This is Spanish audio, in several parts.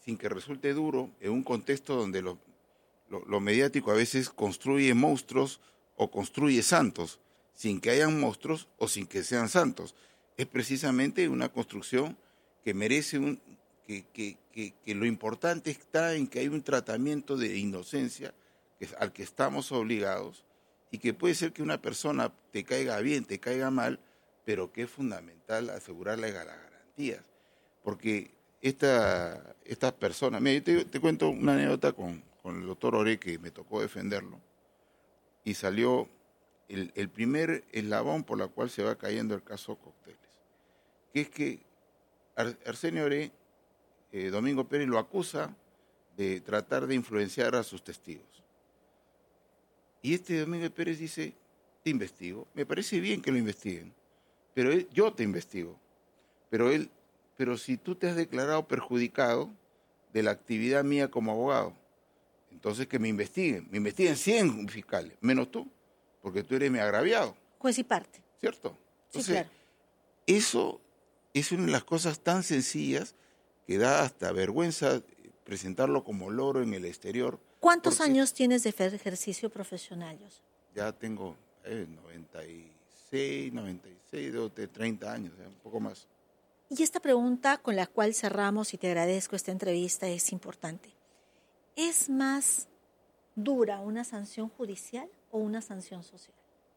sin que resulte duro, en un contexto donde lo mediático a veces construye monstruos o construye santos, sin que hayan monstruos o sin que sean santos. Es precisamente una construcción que merece que lo importante está en que hay un tratamiento de inocencia al que estamos obligados, y que puede ser que una persona te caiga bien, te caiga mal, pero que es fundamental asegurarle las garantías. Porque estas personas, mira, yo te cuento una anécdota con el doctor Oré, que me tocó defenderlo, y salió el primer eslabón por la cual se va cayendo el caso Cócteles, que es que Arsenio Oré, Domingo Pérez lo acusa de tratar de influenciar a sus testigos. Y Domingo Pérez dice, te investigo, me parece bien que lo investiguen, pero yo te investigo, pero si tú te has declarado perjudicado de la actividad mía como abogado, entonces que me investiguen 100 fiscales, menos tú, porque tú eres mi agraviado. Juez y parte. ¿Cierto? Entonces, sí, claro. Eso es una de las cosas tan sencillas que da hasta vergüenza presentarlo como logro en el exterior. ¿Cuántos años tienes de ejercicio profesional, Joseph? Ya tengo 96, de 30 años, un poco más. Y esta pregunta con la cual cerramos, y te agradezco esta entrevista, es importante. ¿Es más dura una sanción judicial o una sanción social?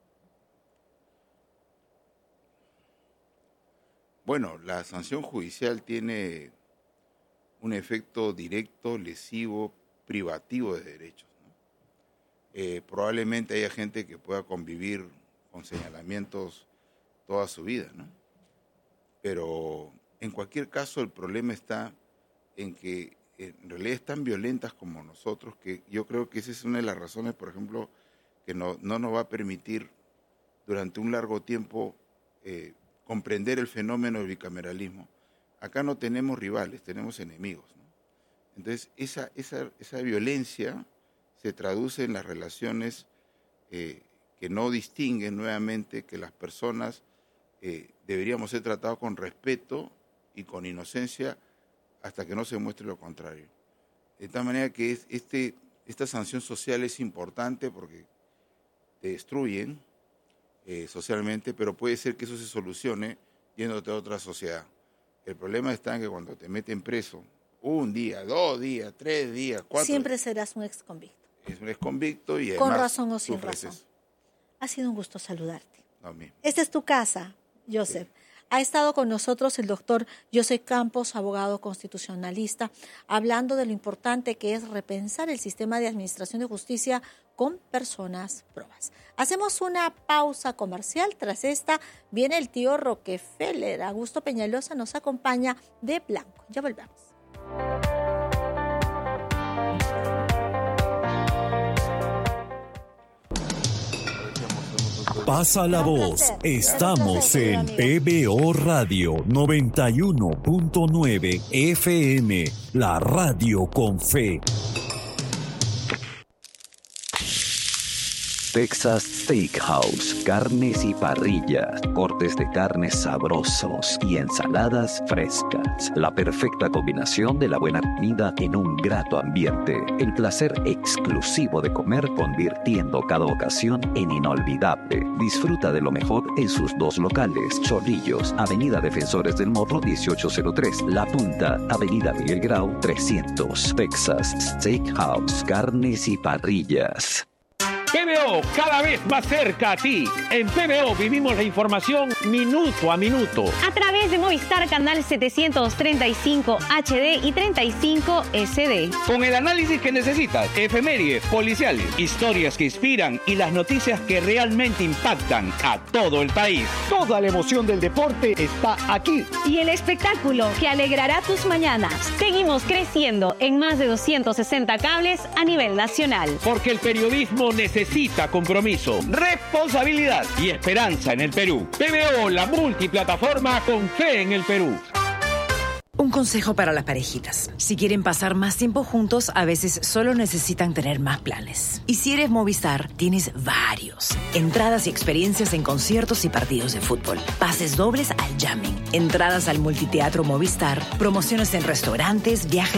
Bueno, la sanción judicial tiene un efecto directo, lesivo, privativo de derechos, ¿no? Probablemente haya gente que pueda convivir con señalamientos toda su vida, ¿no? Pero en cualquier caso el problema está en que en realidad están violentas como nosotros, que yo creo que esa es una de las razones, por ejemplo, que no nos va a permitir durante un largo tiempo comprender el fenómeno del bicameralismo. Acá no tenemos rivales, tenemos enemigos, ¿no? Entonces, esa violencia se traduce en las relaciones que no distinguen nuevamente que las personas deberíamos ser tratados con respeto y con inocencia hasta que no se muestre lo contrario. De tal manera que esta sanción social es importante porque te destruyen socialmente, pero puede ser que eso se solucione yéndote a otra sociedad. El problema está en que cuando te meten preso, 1 día, 2 días, 3 días, 4... Siempre serás un exconvicto. Es un exconvicto y además... Con razón o sin razón. Ha sido un gusto saludarte. No, mismo. Esta es tu casa, Joseph. Sí. Ha estado con nosotros el doctor Joseph Campos, abogado constitucionalista, hablando de lo importante que es repensar el sistema de administración de justicia con personas probas. Hacemos una pausa comercial. Tras esta viene el tío Rockefeller. Augusto Peñalosa nos acompaña de blanco. Ya volvemos. Pasa la voz. Estamos en PBO Radio 91.9 FM, la radio con fe. Texas Steakhouse, carnes y parrillas, cortes de carnes sabrosos y ensaladas frescas. La perfecta combinación de la buena comida en un grato ambiente. El placer exclusivo de comer convirtiendo cada ocasión en inolvidable. Disfruta de lo mejor en sus 2 locales. Chorrillos, Avenida Defensores del Morro 1803. La Punta, Avenida Miguel Grau 300. Texas Steakhouse, carnes y parrillas. PBO, cada vez más cerca a ti. En PBO vivimos la información minuto a minuto. A través de Movistar Canal 735 HD y 35 SD. Con el análisis que necesitas, efemérides, policiales, historias que inspiran y las noticias que realmente impactan a todo el país. Toda la emoción del deporte está aquí. Y el espectáculo que alegrará tus mañanas. Seguimos creciendo en más de 260 cables a nivel nacional. Porque el periodismo necesita compromiso, responsabilidad y esperanza en el Perú. PBO, la multiplataforma con fe en el Perú. Un consejo para las parejitas. Si quieren pasar más tiempo juntos, a veces solo necesitan tener más planes. Y si eres Movistar, tienes varios. Entradas y experiencias en conciertos y partidos de fútbol. Pases dobles al jamming. Entradas al multiteatro Movistar. Promociones en restaurantes, viajes